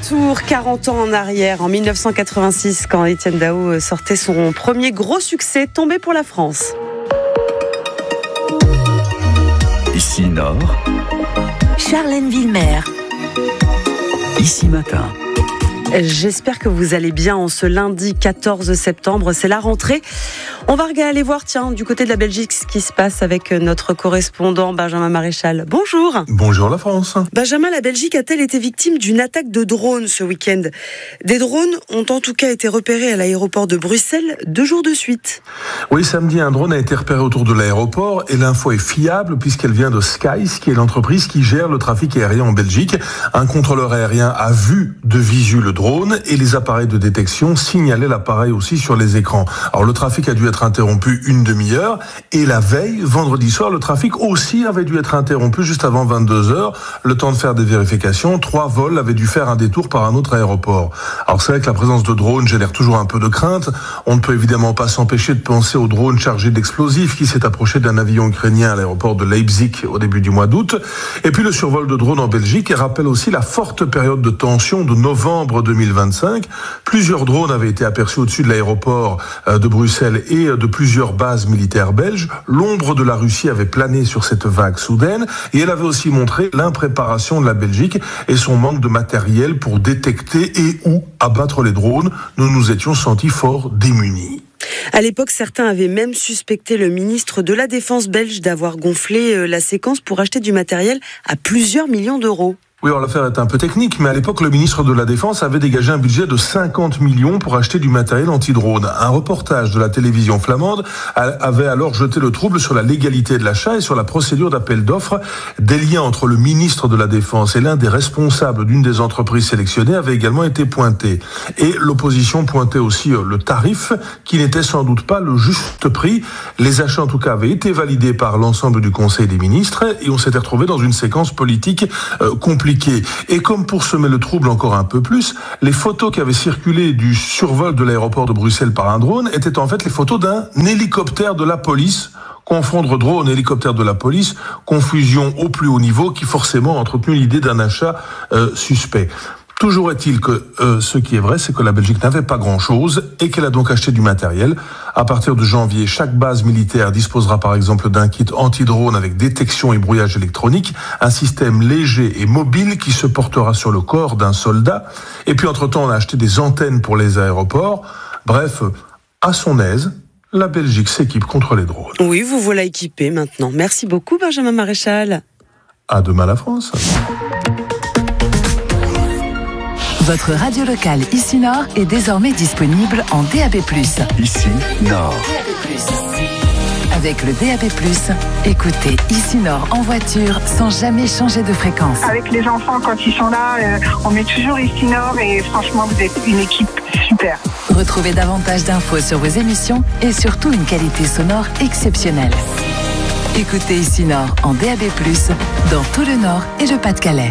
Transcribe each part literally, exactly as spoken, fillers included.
retour quarante ans en arrière, en dix-neuf cent quatre-vingt-six, quand Étienne Dao sortait son premier gros succès, Tombé pour la France. Ici Nord, Charlène Villemer. Ici Matin. J'espère que vous allez bien en ce lundi quatorze septembre, c'est la rentrée. On va aller voir, tiens, du côté de la Belgique, ce qui se passe avec notre correspondant Benjamin Maréchal. Bonjour. Bonjour la France. Benjamin, la Belgique a-t-elle été victime d'une attaque de drones ce week-end ? Des drones ont en tout cas été repérés à l'aéroport de Bruxelles deux jours de suite. Oui, samedi, un drone a été repéré autour de l'aéroport et l'info est fiable puisqu'elle vient de Skies, qui est l'entreprise qui gère le trafic aérien en Belgique. Un contrôleur aérien a vu de visu le drone et les appareils de détection signalaient l'appareil aussi sur les écrans. Alors le trafic a dû être interrompu une demi-heure et la veille, vendredi soir, le trafic aussi avait dû être interrompu juste avant vingt-deux heures. Le temps de faire des vérifications, trois vols avaient dû faire un détour par un autre aéroport. Alors c'est vrai que la présence de drones génère toujours un peu de crainte. On ne peut évidemment pas s'empêcher de penser au drone chargé d'explosifs qui s'est approché d'un avion ukrainien à l'aéroport de Leipzig au début du mois d'août. Et puis le survol de drones en Belgique rappelle aussi la forte période de tension de novembre deux mille vingt-cinq. Plusieurs drones avaient été aperçus au-dessus de l'aéroport de Bruxelles et de plusieurs bases militaires belges. L'ombre de la Russie avait plané sur cette vague soudaine et elle avait aussi montré l'impréparation de la Belgique et son manque de matériel pour détecter et ou abattre les drones. Nous nous étions sentis fort démunis. À l'époque, certains avaient même suspecté le ministre de la Défense belge d'avoir gonflé la séquence pour acheter du matériel à plusieurs millions d'euros. Oui, alors l'affaire est un peu technique, mais à l'époque, le ministre de la Défense avait dégagé un budget de cinquante millions pour acheter du matériel anti-drone. Un reportage de la télévision flamande avait alors jeté le trouble sur la légalité de l'achat et sur la procédure d'appel d'offres. Des liens entre le ministre de la Défense et l'un des responsables d'une des entreprises sélectionnées avaient également été pointés. Et l'opposition pointait aussi le tarif, qui n'était sans doute pas le juste prix. Les achats, en tout cas, avaient été validés par l'ensemble du Conseil des ministres et on s'était retrouvé dans une séquence politique euh, compliquée. Et comme pour semer le trouble encore un peu plus, les photos qui avaient circulé du survol de l'aéroport de Bruxelles par un drone étaient en fait les photos d'un hélicoptère de la police. Confondre drone et hélicoptère de la police, confusion au plus haut niveau qui forcément a entretenu l'idée d'un achat euh, suspect. Toujours est-il que euh, ce qui est vrai, c'est que la Belgique n'avait pas grand-chose et qu'elle a donc acheté du matériel. À partir de janvier, chaque base militaire disposera par exemple d'un kit anti-drone avec détection et brouillage électronique, un système léger et mobile qui se portera sur le corps d'un soldat. Et puis entre-temps, on a acheté des antennes pour les aéroports. Bref, à son aise, la Belgique s'équipe contre les drones. Oui, vous voilà équipé maintenant. Merci beaucoup, Benjamin Maréchal. À demain la France. Votre radio locale Ici Nord est désormais disponible en D A B plus. Ici Nord. D A B plus. Avec le D A B plus, écoutez Ici Nord en voiture sans jamais changer de fréquence. Avec les enfants, quand ils sont là, euh, on met toujours Ici Nord et franchement, vous êtes une équipe super. Retrouvez davantage d'infos sur vos émissions et surtout une qualité sonore exceptionnelle. Écoutez Ici Nord en D A B plus, dans tout le Nord et le Pas-de-Calais.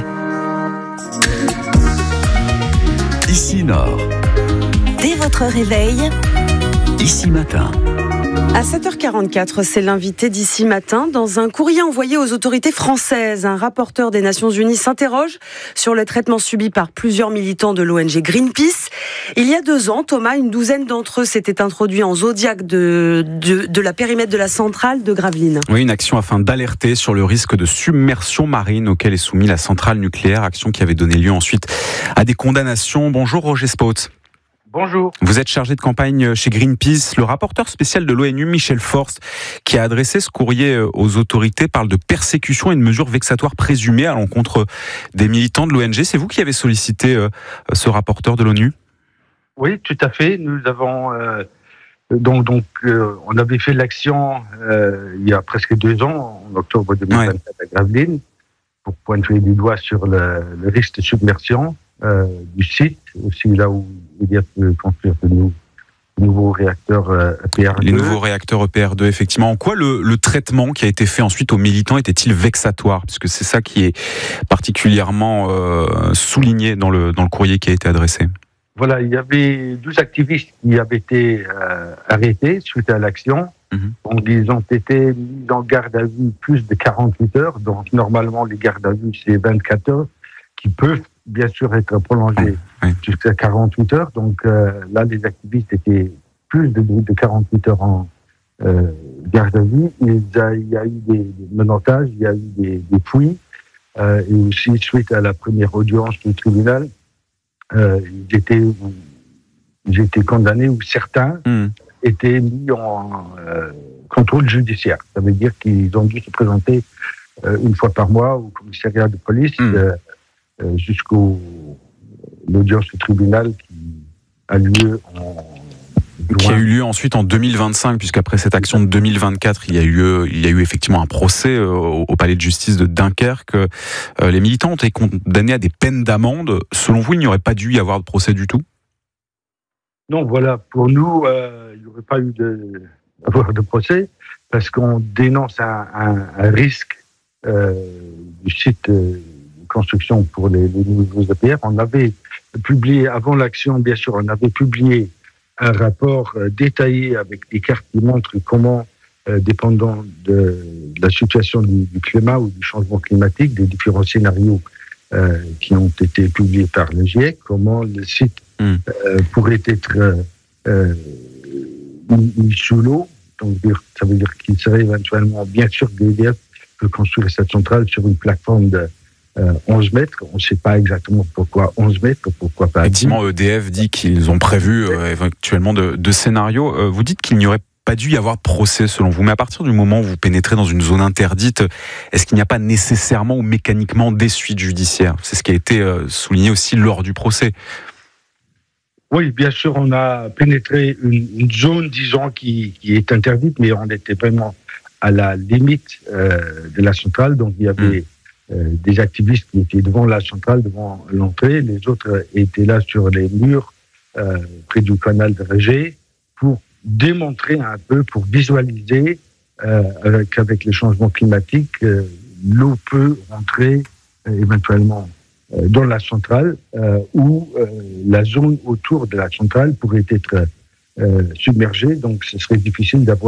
Ici Nord. Dès votre réveil, Ici Matin. À sept heures quarante-quatre, c'est l'invité d'Ici Matin. Dans un courrier envoyé aux autorités françaises, un rapporteur des Nations Unies s'interroge sur le traitement subi par plusieurs militants de l'O N G Greenpeace. Il y a deux ans, Thomas, une douzaine d'entre eux s'étaient introduits en zodiaque de, de, de la périmètre de la centrale de Gravelines. Oui, une action afin d'alerter sur le risque de submersion marine auquel est soumise la centrale nucléaire, action qui avait donné lieu ensuite à des condamnations. Bonjour Roger Spot. Bonjour. Vous êtes chargé de campagne chez Greenpeace. Le rapporteur spécial de l'ONU, Michel Forst, qui a adressé ce courrier aux autorités, parle de persécution et de mesures vexatoires présumées à l'encontre des militants de l'O N G. C'est vous qui avez sollicité ce rapporteur de l'ONU ? Oui, tout à fait. Nous avons euh, donc donc euh, on avait fait l'action euh, il y a presque deux ans, en octobre deux mille vingt-quatre ouais. à Gravelines, pour pointer du doigt sur le, le risque de submersion euh, du site, aussi là où il y a pu construire de nouveaux, nouveaux réacteurs euh, E P R deux. Les nouveaux réacteurs E P R deux, effectivement. En quoi le, le traitement qui a été fait ensuite aux militants était-il vexatoire ? Parce que c'est ça qui est particulièrement euh, souligné dans le, dans le courrier qui a été adressé. Voilà, il y avait douze activistes qui avaient été euh, arrêtés suite à l'action. Mmh. Donc, ils ont été mis en garde à vue plus de quarante-huit heures. Donc, normalement, les gardes à vue, c'est vingt-quatre heures, qui peuvent bien sûr être prolongées. Mmh. oui. jusqu'à quarante-huit heures. Donc euh, là, les activistes étaient plus de, de quarante-huit heures en euh, garde à vue. Il y a, il y a eu des, des menottages, il y a eu des, des fouilles. Euh, et aussi, suite à la première audience du tribunal, euh, ils, étaient, ils étaient condamnés, ou certains mmh. étaient mis en euh, contrôle judiciaire. Ça veut dire qu'ils ont dû se présenter euh, une fois par mois au commissariat de police mmh. euh, euh, jusqu'au l'audience du tribunal qui a lieu en qui a eu lieu ensuite en deux mille vingt-cinq, puisqu'après cette action de deux mille vingt-quatre, il y a eu, il y a eu effectivement un procès au, au palais de justice de Dunkerque. Euh, les militants ont été condamnés à des peines d'amende. Selon vous, il n'y aurait pas dû y avoir de procès du tout ? Non, voilà, pour nous, euh, il n'y aurait pas eu de, avoir de procès, parce qu'on dénonce un, un, un risque euh, du site euh, de construction pour les, les nouveaux E P R. On avait publié, avant l'action, bien sûr, on avait publié un rapport euh, détaillé avec des cartes qui montrent comment, euh, dépendant de, de la situation du, du climat ou du changement climatique, des différents scénarios euh, qui ont été publiés par le GIEC, comment le site mmh. euh, pourrait être euh, euh, mis sous l'eau. Donc, ça veut dire qu'il serait éventuellement, bien sûr, que l'E D F peut construire cette centrale sur une plateforme de Euh, onze mètres, on ne sait pas exactement pourquoi onze mètres, pourquoi pas. Effectivement, E D F dit qu'ils ont prévu euh, éventuellement de, de scénarios. Euh, vous dites qu'il n'y aurait pas dû y avoir de procès selon vous, mais à partir du moment où vous pénétrez dans une zone interdite, est-ce qu'il n'y a pas nécessairement ou mécaniquement des suites judiciaires ? C'est ce qui a été euh, souligné aussi lors du procès. Oui, bien sûr, on a pénétré une, une zone, disons, qui, qui est interdite, mais on était vraiment à la limite euh, de la centrale, donc il y avait... Mmh. Euh, des activistes qui étaient devant la centrale, devant l'entrée, les autres étaient là sur les murs euh, près du canal de Régé pour démontrer un peu, pour visualiser euh, qu'avec les changements climatiques, euh, l'eau peut rentrer euh, éventuellement euh, dans la centrale euh, ou euh, la zone autour de la centrale pourrait être euh, submergée, donc ce serait difficile d'avoir